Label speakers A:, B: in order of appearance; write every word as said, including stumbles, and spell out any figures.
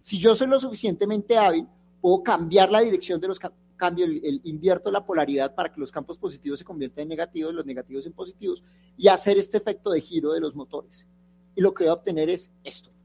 A: Si yo soy lo suficientemente hábil, puedo cambiar la dirección de los cambios, cambio el, el, invierto la polaridad para que los campos positivos se conviertan en negativos, los negativos en positivos, y hacer este efecto de giro de los motores. Y lo que voy a obtener es esto.